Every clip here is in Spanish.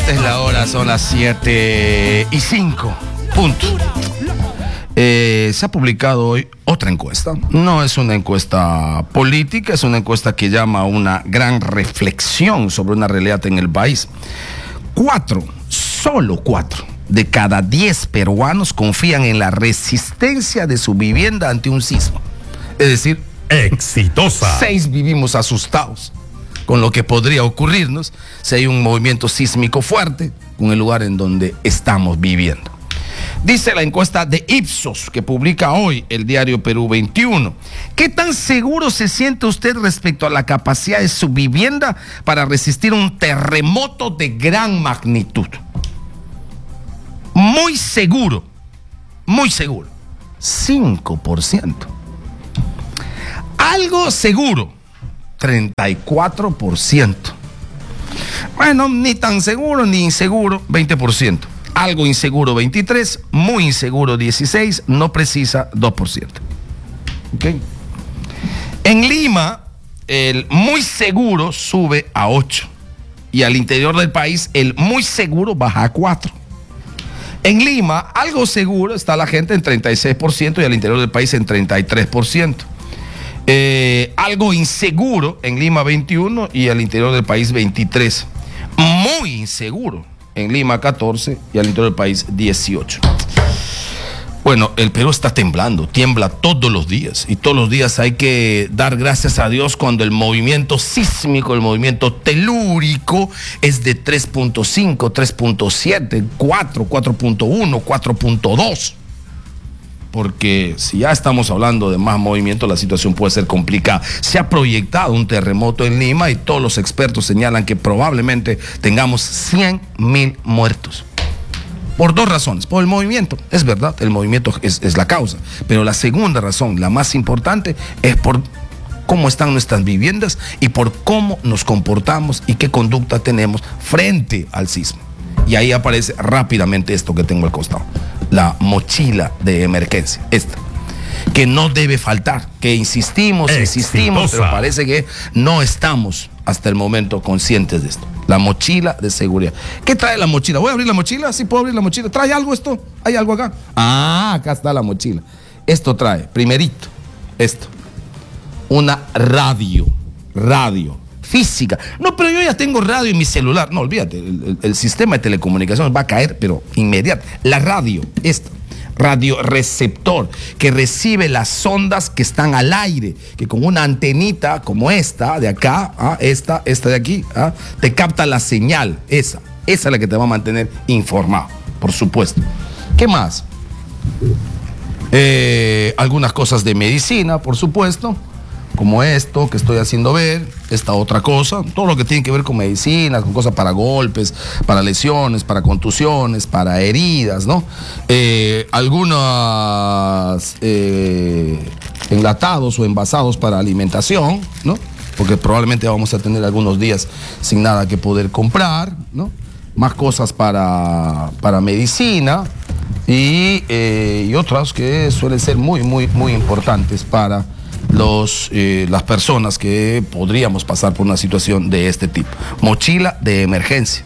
Esta es la hora, son las 7:05. Punto. Se ha publicado hoy otra encuesta. No es una encuesta política, es una encuesta que llama a una gran reflexión sobre una realidad en el país. Solo 4 de cada 10 peruanos confían en la resistencia de su vivienda ante un sismo. Es decir, exitosa. 6 vivimos asustados con lo que podría ocurrirnos si hay un movimiento sísmico fuerte con el lugar en donde estamos viviendo. Dice la encuesta de Ipsos que publica hoy el diario Perú 21. ¿Qué tan seguro se siente usted respecto a la capacidad de su vivienda para resistir un terremoto de gran magnitud? Muy seguro, 5%. Algo seguro, 34%. Bueno, ni tan seguro ni inseguro, 20%. Algo inseguro, 23%. Muy inseguro, 16%. No precisa, 2%. ¿Okay? En Lima, el muy seguro sube a 8%. Y al interior del país, el muy seguro baja a 4%. En Lima, algo seguro está la gente en 36% y al interior del país en 33%. Algo inseguro en Lima 21% y al interior del país 23%. Muy inseguro en Lima 14% y al interior del país 18%. Bueno, el Perú está temblando, tiembla todos los días y todos los días hay que dar gracias a Dios cuando el movimiento sísmico, el movimiento telúrico es de 3.5, 3.7, 4, 4.1, 4.2. Porque si ya estamos hablando de más movimiento, la situación puede ser complicada. Se ha proyectado un terremoto en Lima y todos los expertos señalan que probablemente tengamos 100.000 muertos. Por 2 razones. Por el movimiento, es verdad, el movimiento es la causa. Pero la segunda razón, la más importante, es por cómo están nuestras viviendas y por cómo nos comportamos y qué conducta tenemos frente al sismo. Y ahí aparece rápidamente esto que tengo al costado. La mochila de emergencia, esta, que no debe faltar, que insistimos, pero parece que no estamos hasta el momento conscientes de esto. La mochila de seguridad. ¿Qué trae la mochila? ¿Voy a abrir la mochila? Sí, puedo abrir la mochila. ¿Trae algo esto? ¿Hay algo acá? Ah, acá está la mochila. Esto trae, primerito, esto, una radio física. No, pero yo ya tengo radio en mi celular. No, olvídate, el sistema de telecomunicaciones va a caer, pero inmediato. La radio, esta, radioreceptor, que recibe las ondas que están al aire, que con una antenita como esta de acá, esta de aquí, te capta la señal. Esa es la que te va a mantener informado, por supuesto. ¿Qué más? Algunas cosas de medicina, por supuesto, como esto que estoy haciendo ver, esta otra cosa, todo lo que tiene que ver con medicina, con cosas para golpes, para lesiones, para contusiones, para heridas, ¿no? Algunos enlatados o envasados para alimentación, ¿no? Porque probablemente vamos a tener algunos días sin nada que poder comprar, ¿no? Más cosas para medicina y otras que suelen ser muy importantes para las personas que podríamos pasar por una situación de este tipo. Mochila de emergencia.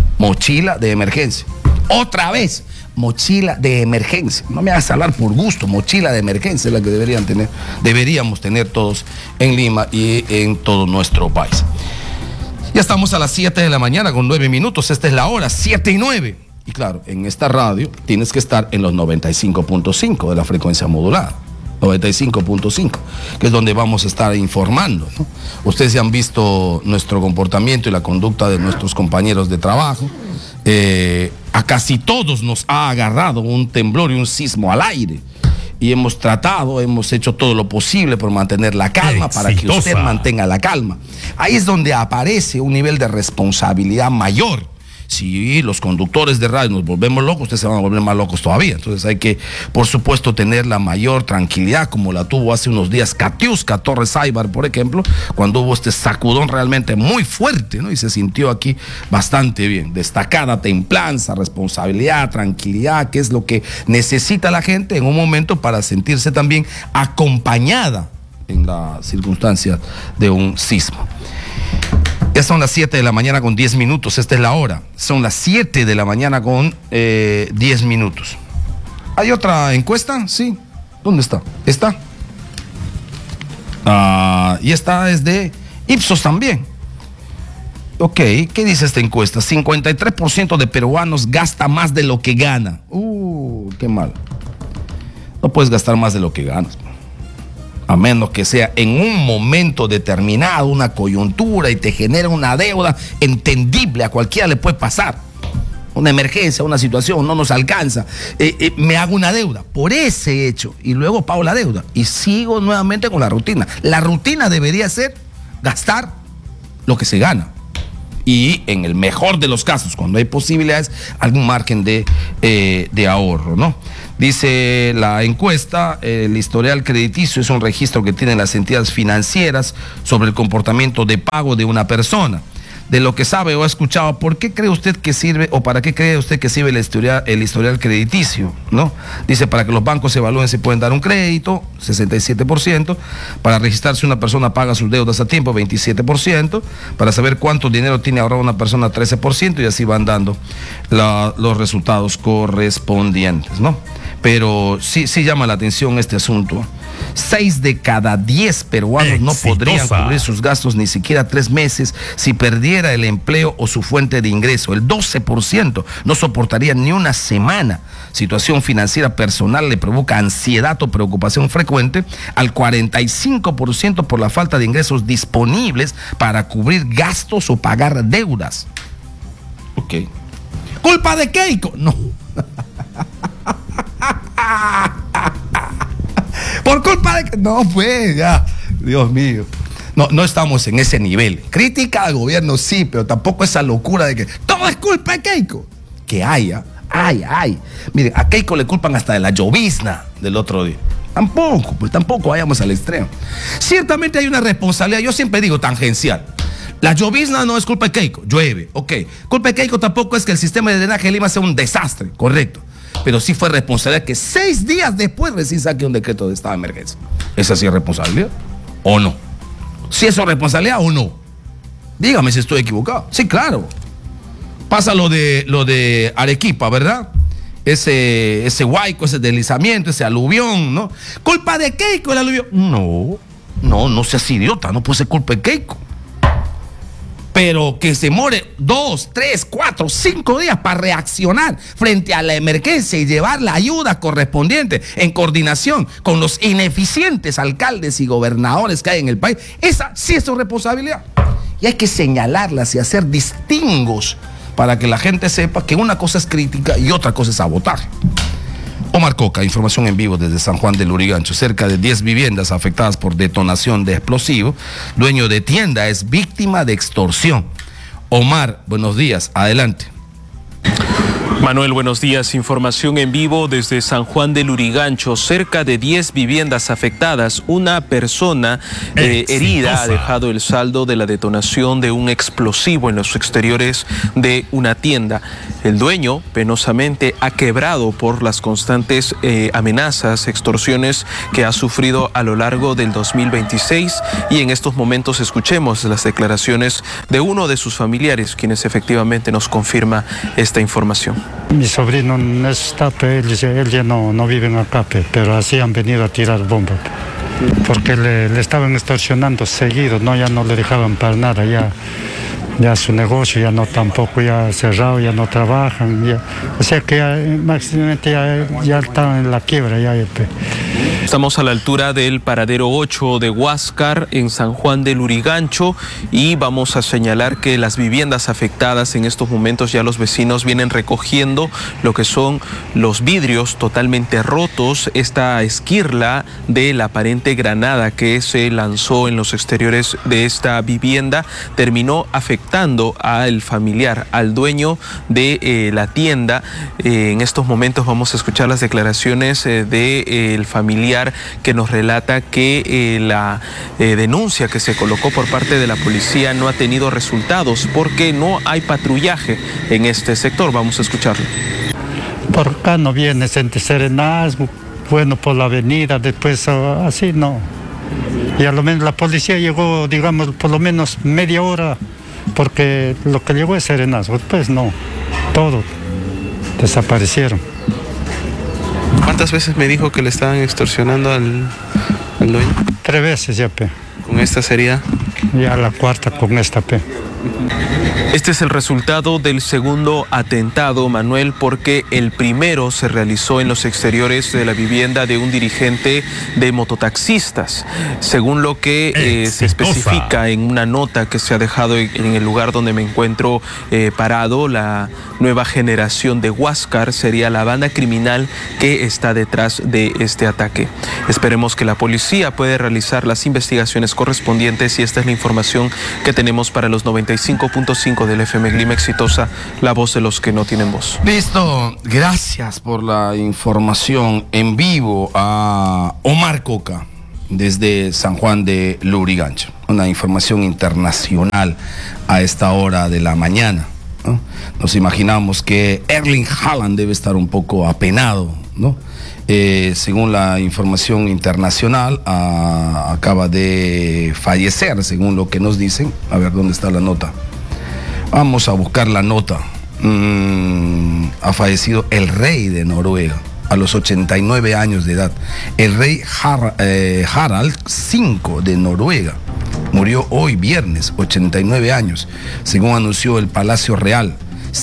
Otra vez, mochila de emergencia. No me hagas hablar por gusto. Mochila de emergencia es la que deberíamos tener todos en Lima y en todo nuestro país. Ya estamos a las 7 de la mañana con 9 minutos. Esta es la hora, 7:09. Y claro, en esta radio tienes que estar en los 95.5 de la frecuencia modulada. 95.5, que es donde vamos a estar informando, ¿no? Ustedes ya han visto nuestro comportamiento y la conducta de nuestros compañeros de trabajo. A casi todos nos ha agarrado un temblor y un sismo al aire. Y hemos hecho todo lo posible por mantener la calma, para que usted mantenga la calma. Ahí es donde aparece un nivel de responsabilidad mayor. Si los conductores de radio nos volvemos locos, ustedes se van a volver más locos todavía. Entonces hay que, por supuesto, tener la mayor tranquilidad, como la tuvo hace unos días Katiuska Torres Aybar, por ejemplo, cuando hubo este sacudón realmente muy fuerte, ¿no? Y se sintió aquí bastante bien. Destacada templanza, responsabilidad, tranquilidad, que es lo que necesita la gente en un momento para sentirse también acompañada en la circunstancia de un sismo. Ya son las 7 de la mañana con 10 minutos, esta es la hora. Son las 7 de la mañana con 10 minutos. ¿Hay otra encuesta? Sí. ¿Dónde está? ¿Está? Y esta es de Ipsos también. Ok, ¿qué dice esta encuesta? 53% de peruanos gasta más de lo que gana. Qué mal. No puedes gastar más de lo que ganas, a menos que sea en un momento determinado, una coyuntura y te genera una deuda entendible, a cualquiera le puede pasar. Una emergencia, una situación, no nos alcanza, me hago una deuda por ese hecho y luego pago la deuda y sigo nuevamente con la rutina. La rutina debería ser gastar lo que se gana y en el mejor de los casos, cuando hay posibilidades, algún margen de ahorro, ¿no? Dice la encuesta, el historial crediticio es un registro que tienen las entidades financieras sobre el comportamiento de pago de una persona. De lo que sabe o ha escuchado, ¿por qué cree usted que sirve o para qué cree usted que sirve el historial crediticio? ¿No? Dice, para que los bancos evalúen si pueden dar un crédito, 67%, para registrarse una persona paga sus deudas a tiempo, 27%, para saber cuánto dinero tiene ahorrado una persona, 13%, y así van dando los resultados correspondientes, ¿no? Pero sí llama la atención este asunto. 6 de cada 10 peruanos no podrían cubrir sus gastos ni siquiera 3 meses si perdiera el empleo o su fuente de ingreso. El 12% no soportaría ni una semana. Situación financiera personal le provoca ansiedad o preocupación frecuente al 45% por la falta de ingresos disponibles para cubrir gastos o pagar deudas. Ok. ¿Culpa de Keiko? No. Por culpa de... No, pues, ya. Dios mío. No estamos en ese nivel. Crítica al gobierno, sí, pero tampoco esa locura de que todo es culpa de Keiko. Que haya. Ay. Miren, a Keiko le culpan hasta de la llovizna del otro día. Tampoco vayamos al extremo. Ciertamente hay una responsabilidad, yo siempre digo tangencial. La llovizna no es culpa de Keiko, llueve, ok. Culpa de Keiko tampoco es que el sistema de drenaje de Lima sea un desastre, correcto. Pero sí fue responsabilidad que 6 días después recién saque un decreto de estado de emergencia. ¿Esa sí es responsabilidad o no? ¿Sí es responsabilidad o no? Dígame si estoy equivocado. Sí, claro. Pasa lo de Arequipa, ¿verdad? Ese huaico, ese deslizamiento, ese aluvión, ¿no? ¿Culpa de Keiko el aluvión? No seas idiota, no puede ser culpa de Keiko. Pero que se more 2, 3, 4, 5 días para reaccionar frente a la emergencia y llevar la ayuda correspondiente en coordinación con los ineficientes alcaldes y gobernadores que hay en el país, esa sí es su responsabilidad. Y hay que señalarlas y hacer distingos para que la gente sepa que una cosa es crítica y otra cosa es sabotaje. Omar Coca, información en vivo desde San Juan del Lurigancho. Cerca de 10 viviendas afectadas por detonación de explosivo. Dueño de tienda es víctima de extorsión. Omar, buenos días, adelante. Manuel, buenos días. Información en vivo desde San Juan del Lurigancho. Cerca de 10 viviendas afectadas. Una persona herida ha dejado el saldo de la detonación de un explosivo en los exteriores de una tienda. El dueño, penosamente, ha quebrado por las constantes amenazas, extorsiones que ha sufrido a lo largo del 2026. Y en estos momentos escuchemos las declaraciones de uno de sus familiares, quienes efectivamente nos confirma esta información. Mi sobrino no está, él ya no vive acá, pero así han venido a tirar bombas. Porque le estaban extorsionando seguido, ya no le dejaban para nada, ya su negocio ya no tampoco, ya cerrado, ya no trabajan, o sea que máximamente ya están en la quiebra. Estamos a la altura del paradero 8 de Huáscar en San Juan del Lurigancho y vamos a señalar que las viviendas afectadas en estos momentos ya los vecinos vienen recogiendo lo que son los vidrios totalmente rotos, esta esquirla de la aparente granada que se lanzó en los exteriores de esta vivienda terminó afectando al familiar, al dueño de la tienda. En estos momentos vamos a escuchar las declaraciones del familiar que nos relata que la denuncia que se colocó por parte de la policía no ha tenido resultados porque no hay patrullaje en este sector. Vamos a escucharlo. Por acá no viene gente Serenazgo, bueno, por la avenida, después así no. Y a lo menos la policía llegó, digamos, por lo menos media hora porque lo que llegó es serenazgo, pues no, todo desaparecieron. ¿Cuántas veces me dijo que le estaban extorsionando al dueño? 3 veces ya, pe. ¿Con esta sería? Ya la cuarta con esta, pe. Este es el resultado del segundo atentado, Manuel, porque el primero se realizó en los exteriores de la vivienda de un dirigente de mototaxistas. Según lo que se especifica en una nota que se ha dejado en el lugar donde me encuentro parado, la nueva generación de Huáscar sería la banda criminal que está detrás de este ataque. Esperemos que la policía pueda realizar las investigaciones correspondientes y esta es la información que tenemos para los 95.5 del FM Clima Exitosa, la voz de los que no tienen voz. Listo, gracias por la información en vivo a Omar Coca desde San Juan de Lurigancho. Una información internacional a esta hora de la mañana, ¿no? Nos imaginamos que Erling Haaland debe estar un poco apenado, ¿no? Según la información internacional, acaba de fallecer, según lo que nos dicen. A ver, ¿dónde está la nota? Vamos a buscar la nota. Ha fallecido el rey de Noruega a los 89 años de edad. El rey Harald V de Noruega murió hoy viernes, 89 años, según anunció el Palacio Real,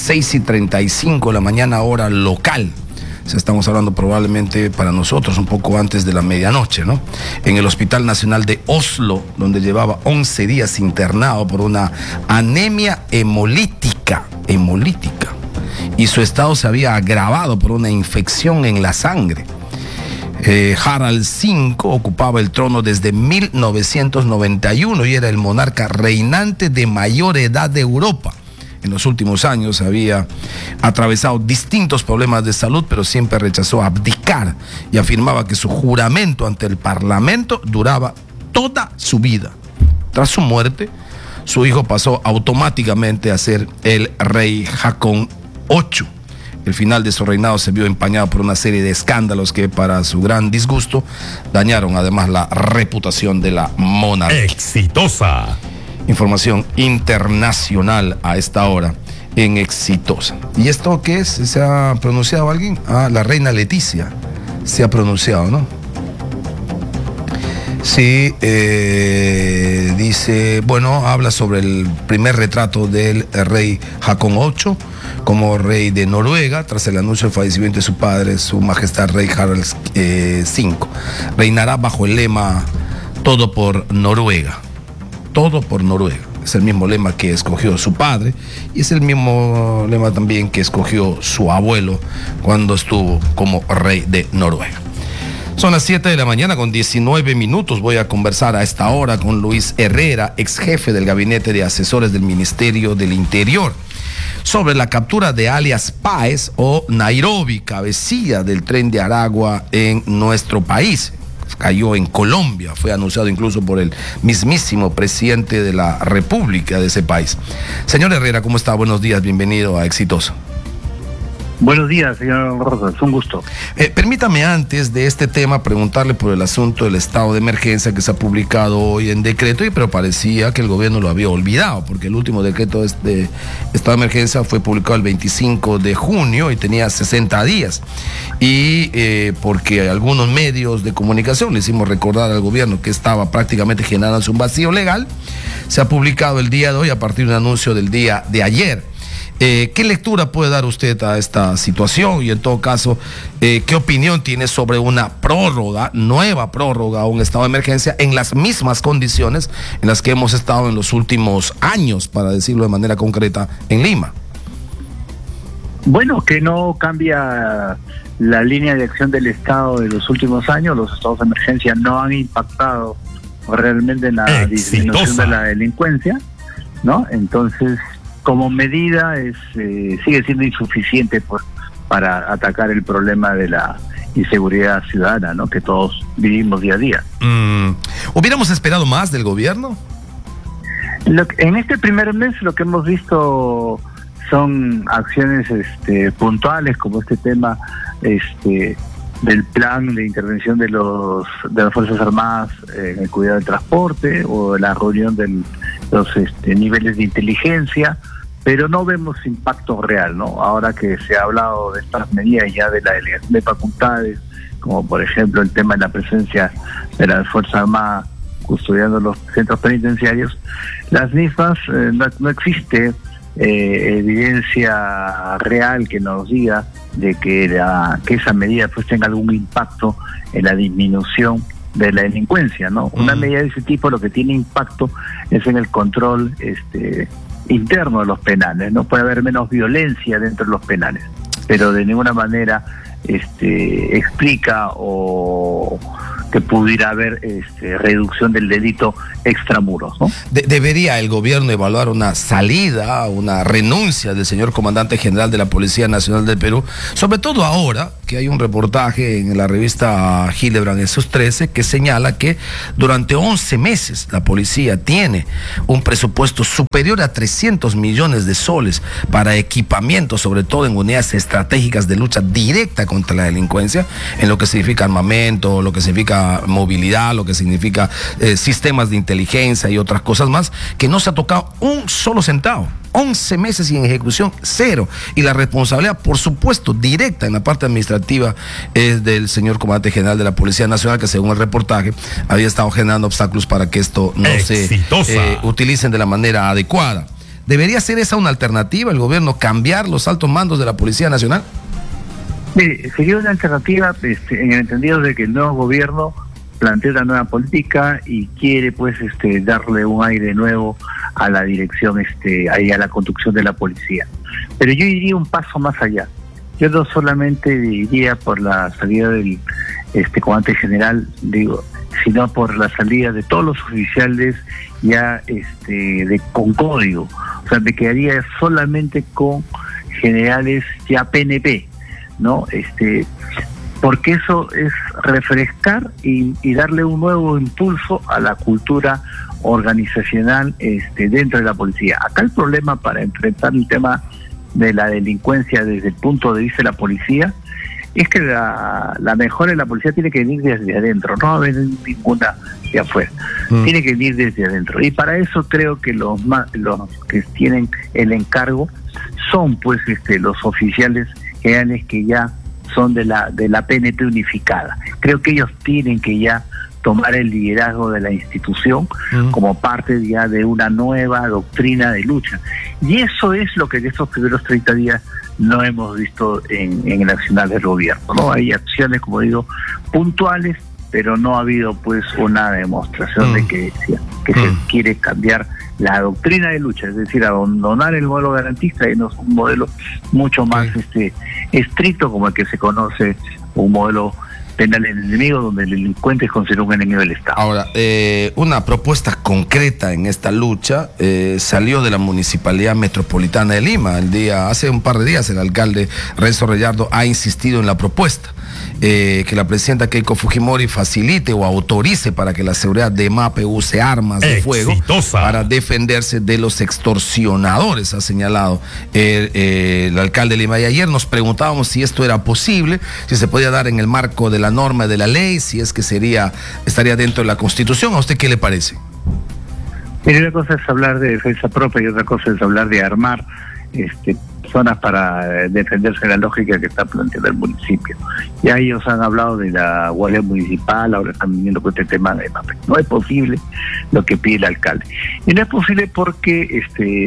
6:35 de la mañana hora local. O sea, estamos hablando probablemente para nosotros un poco antes de la medianoche, ¿no? En el Hospital Nacional de Oslo, donde llevaba 11 días internado por una anemia hemolítica. Y su estado se había agravado por una infección en la sangre. Harald V ocupaba el trono desde 1991 y era el monarca reinante de mayor edad de Europa. En los últimos años había atravesado distintos problemas de salud, pero siempre rechazó abdicar y afirmaba que su juramento ante el Parlamento duraba toda su vida. Tras su muerte, su hijo pasó automáticamente a ser el rey Haakon VIII. El final de su reinado se vio empañado por una serie de escándalos que, para su gran disgusto, dañaron además la reputación de la monarquía. Exitosa. Información internacional a esta hora en Exitosa. ¿Y esto qué es? ¿Se ha pronunciado alguien? La reina Leticia se ha pronunciado, ¿no? Sí, dice, bueno, habla sobre el primer retrato del rey Haakon VIII como rey de Noruega, tras el anuncio del fallecimiento de su padre, su majestad rey Harald V. Reinará bajo el lema "Todo por Noruega". Todo por Noruega. Es el mismo lema que escogió su padre y es el mismo lema también que escogió su abuelo cuando estuvo como rey de Noruega. Son las 7 de la mañana con 19 minutos. Voy a conversar a esta hora con Luis Herrera, ex jefe del Gabinete de Asesores del Ministerio del Interior, sobre la captura de alias Páez o Nairobi, cabecilla del Tren de Aragua en nuestro país. Cayó en Colombia, fue anunciado incluso por el mismísimo presidente de la República de ese país. Señor Herrera, ¿cómo está? Buenos días, bienvenido a Exitoso. Buenos días, señor Rosas, un gusto. Permítame, antes de este tema, preguntarle por el asunto del estado de emergencia que se ha publicado hoy en decreto, pero parecía que el gobierno lo había olvidado, porque el último decreto de estado de emergencia fue publicado el 25 de junio y tenía 60 días. Y porque algunos medios de comunicación le hicimos recordar al gobierno que estaba prácticamente generándose un vacío legal, se ha publicado el día de hoy a partir de un anuncio del día de ayer. ¿Qué lectura puede dar usted a esta situación? Y en todo caso, ¿qué opinión tiene sobre una nueva prórroga a un estado de emergencia en las mismas condiciones en las que hemos estado en los últimos años, para decirlo de manera concreta, en Lima? Bueno, que no cambia la línea de acción del Estado de los últimos años. Los estados de emergencia no han impactado realmente en la disminución de la delincuencia, ¿no? Entonces, como medida sigue siendo insuficiente para atacar el problema de la inseguridad ciudadana, ¿no? Que todos vivimos día a día. ¿Hubiéramos esperado más del gobierno? En este primer mes lo que hemos visto son acciones puntuales, como este tema del plan de intervención de las Fuerzas Armadas en el cuidado del transporte, o la reunión del niveles de inteligencia, pero no vemos impacto real, ¿no? Ahora que se ha hablado de estas medidas ya de la delegación de facultades, como por ejemplo el tema de la presencia de las Fuerzas Armadas custodiando los centros penitenciarios, las mismas no existe evidencia real que nos diga de que esa medida pues tenga algún impacto en la disminución de la delincuencia, ¿no? Una medida de ese tipo lo que tiene impacto es en el control interno de los penales, ¿no? Puede haber menos violencia dentro de los penales, pero de ninguna manera explica o que pudiera haber reducción del delito extramuros, ¿no? ¿Debería el gobierno evaluar una salida, una renuncia del señor comandante general de la Policía Nacional del Perú? Sobre todo ahora que hay un reportaje en la revista Hildebrand en sus 13 que señala que durante 11 meses la policía tiene un presupuesto superior a 300 millones de soles para equipamiento, sobre todo en unidades estratégicas de lucha directa contra la delincuencia, en lo que significa armamento, lo que significa movilidad, lo que significa sistemas de inteligencia y otras cosas más, que no se ha tocado un solo centavo. 11 meses y en ejecución cero. Y la responsabilidad, por supuesto, directa en la parte administrativa es del señor comandante general de la Policía Nacional, que según el reportaje había estado generando obstáculos para que esto no se utilicen de la manera adecuada. ¿Debería ser esa una alternativa, el gobierno cambiar los altos mandos de la Policía Nacional? Sería una alternativa en el entendido de que el nuevo gobierno plantea una nueva política y quiere pues darle un aire nuevo a la dirección, a la conducción de la policía. Pero yo iría un paso más allá. Yo no solamente iría por la salida del comandante general, sino por la salida de todos los oficiales ya con código. O sea, me quedaría solamente con generales ya PNP, ¿no? Porque eso es refrescar y darle un nuevo impulso a la cultura organizacional dentro de la policía. Acá el problema para enfrentar el tema de la delincuencia desde el punto de vista de la policía es que la mejora de la policía tiene que venir desde adentro, no va a venir ninguna de afuera, tiene que venir desde adentro. Y para eso creo que los que tienen el encargo son pues los oficiales generales que ya son de la PNP unificada. Creo que ellos tienen que ya tomar el liderazgo de la institución como parte ya de una nueva doctrina de lucha. Y eso es lo que en estos primeros 30 días no hemos visto en el accionar del gobierno, ¿no? Hay acciones, como digo, puntuales, pero no ha habido pues una demostración de que se quiere cambiar la doctrina de lucha, es decir, abandonar el modelo garantista y no un modelo mucho más estricto como el que se conoce, un modelo penal enemigo donde el delincuente es considerado un enemigo del Estado. Ahora, una propuesta concreta en esta lucha salió de la Municipalidad Metropolitana de Lima. Hace un par de días el alcalde Renzo Reyardo ha insistido en la propuesta que la presidenta Keiko Fujimori facilite o autorice para que la seguridad de MAPE use armas de fuego para defenderse de los extorsionadores, ha señalado el alcalde de Lima. Y ayer nos preguntábamos si esto era posible, si se podía dar en el marco de la norma de la ley, si es que estaría dentro de la Constitución. ¿A usted qué le parece? Una cosa es hablar de defensa propia y otra cosa es hablar de armar zonas para defenderse de la lógica que está planteando el municipio. Ya ellos han hablado de la Guardia Municipal, ahora están viniendo con este tema de MAPE. No es posible lo que pide el alcalde. Y no es posible porque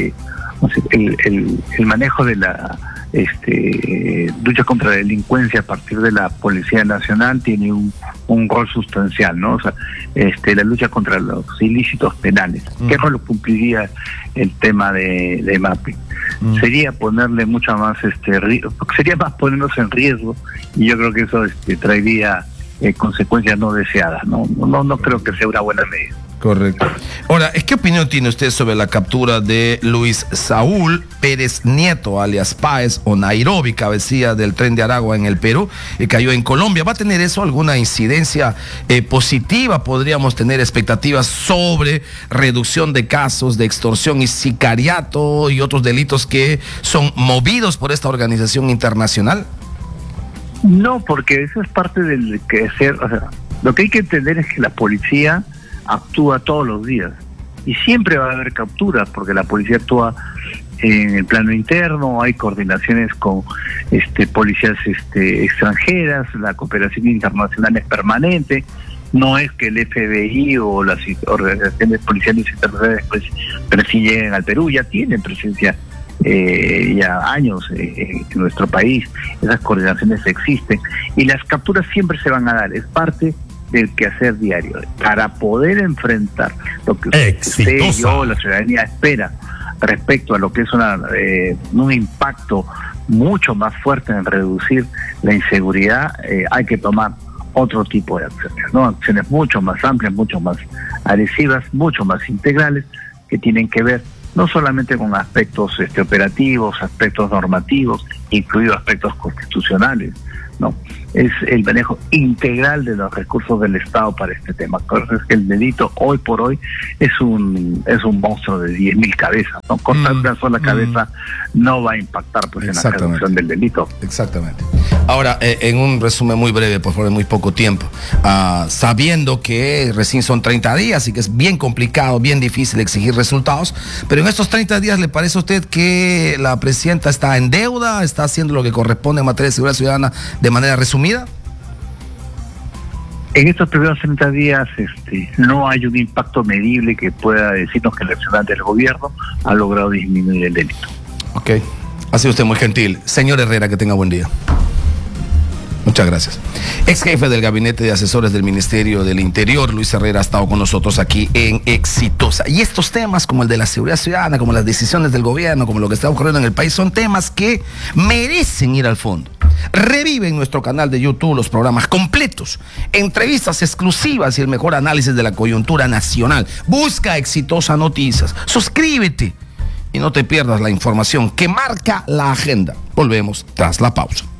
el manejo de la lucha contra la delincuencia a partir de la Policía Nacional tiene un rol sustancial, ¿no? O sea, la lucha contra los ilícitos penales. ¿Qué rol cumpliría el tema de MAPE? Sería ponerle mucho más sería más ponernos en riesgo, y yo creo que eso traería consecuencias no deseadas. No creo que sea una buena medida. Correcto. Ahora, ¿qué opinión tiene usted sobre la captura de Luis Saúl Pérez Nieto, alias Páez, o Nairobi, cabecilla del Tren de Aragua en el Perú, y cayó en Colombia? ¿Va a tener eso alguna incidencia positiva? ¿Podríamos tener expectativas sobre reducción de casos de extorsión y sicariato y otros delitos que son movidos por esta organización internacional? No, porque eso es parte del quehacer. O sea, lo que hay que entender es que la policía actúa todos los días y siempre va a haber capturas porque la policía actúa en el plano interno, hay coordinaciones con policías extranjeras, la cooperación internacional es permanente. No es que el FBI o las organizaciones policiales internacionales pues lleguen al Perú, ya tienen presencia ya años en nuestro país. Esas coordinaciones existen y las capturas siempre se van a dar, es parte del quehacer diario para poder enfrentar lo que usted y yo, la ciudadanía espera respecto a lo que es un impacto mucho más fuerte en reducir la inseguridad. Hay que tomar otro tipo de acciones, ¿no? Acciones mucho más amplias, mucho más agresivas, mucho más integrales, que tienen que ver no solamente con aspectos operativos, aspectos normativos, incluidos aspectos constitucionales, ¿no? Es el manejo integral de los recursos del Estado para este tema. Entonces, el delito hoy por hoy es un monstruo de 10.000 cabezas, ¿no? Cortar una sola cabeza no va a impactar pues en la reducción del delito. Exactamente. Ahora, en un resumen muy breve, por favor, en muy poco tiempo, sabiendo que recién son 30 días y que es bien complicado, bien difícil exigir resultados, pero en estos 30 días, ¿le parece a usted que la presidenta está en deuda, está haciendo lo que corresponde en materia de seguridad ciudadana de manera resumida? En estos primeros 30 días no hay un impacto medible que pueda decirnos que el accionar del gobierno ha logrado disminuir el delito. Ok, ha sido usted muy gentil. Señor Herrera, que tenga buen día. Muchas gracias. Ex jefe del Gabinete de Asesores del Ministerio del Interior, Luis Herrera, ha estado con nosotros aquí en Exitosa. Y estos temas, como el de la seguridad ciudadana, como las decisiones del gobierno, como lo que está ocurriendo en el país, son temas que merecen ir al fondo. Revive en nuestro canal de YouTube los programas completos, entrevistas exclusivas y el mejor análisis de la coyuntura nacional. Busca Exitosa Noticias, suscríbete y no te pierdas la información que marca la agenda. Volvemos tras la pausa.